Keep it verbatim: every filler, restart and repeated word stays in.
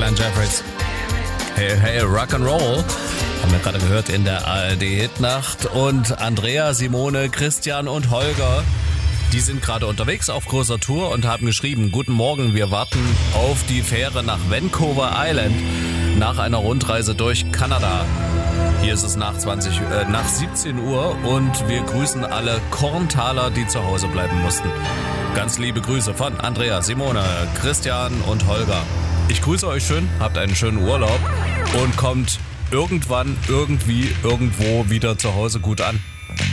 Brian Jeffries. Hey, hey, Rock'n'Roll. Haben wir gerade gehört in der A R D-Hitnacht. Und Andrea, Simone, Christian und Holger, die sind gerade unterwegs auf großer Tour und haben geschrieben: Guten Morgen, wir warten auf die Fähre nach Vancouver Island nach einer Rundreise durch Kanada. Hier ist es nach, zwanzig, äh, nach siebzehn Uhr und wir grüßen alle Korntaler, die zu Hause bleiben mussten. Ganz liebe Grüße von Andrea, Simone, Christian und Holger. Ich grüße euch schön, habt einen schönen Urlaub und kommt irgendwann, irgendwie, irgendwo wieder zu Hause gut an.